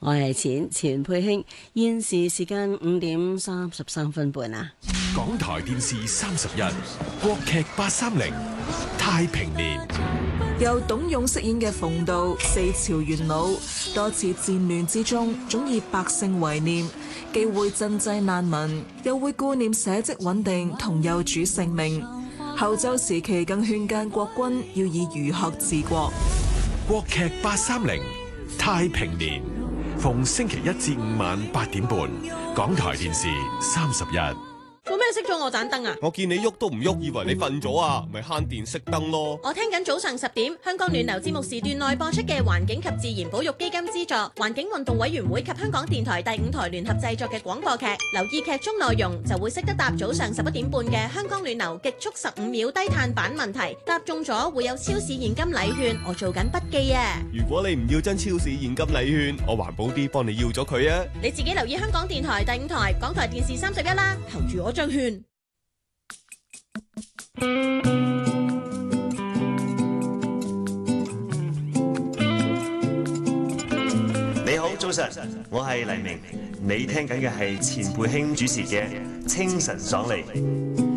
我係錢佩卿，現時時間5:33啊。 港台電視31，國劇830，太平年。 由董勇飾演嘅馮道，四朝元老，多次戰亂之中，總以百姓為念，既會賑濟難民，又會顧念社稷穩定同幼主性命。後周時期更勸諫國君要以儒學治國。 國劇830，太平年，逢星期1至5晚8點半，港台電視31。 做咩熄咗我盞燈啊？ 我見你喐都唔喐，以為你瞓咗啊，咪慳電熄燈咯。 我聽緊早上10點香港暖流節目時段內播出嘅環境及自然保育基金資助環境運動委員會及香港電台第5台聯合製作嘅廣播劇，留意劇中內容就會識得答早上11點半嘅香港暖流極速15秒低碳版問題，答中咗會有超市現金禮券，我做緊筆記啊。 如果你唔要真超市現金禮券，我環保啲幫你要咗佢啊。 你自己留意香港電台第5台、港台電視31啦，投住我張券。 你好，早晨，我係黎明，你聽緊嘅係錢佩卿主持嘅《清晨爽利》。